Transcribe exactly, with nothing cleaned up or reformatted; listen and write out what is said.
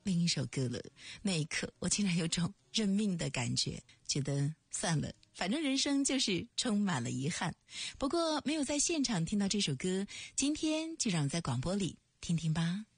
另一首歌了。那一刻我竟然有种认命的感觉，觉得算了，反正人生就是充满了遗憾。不过没有在现场听到这首歌，今天就让我在广播里听听吧。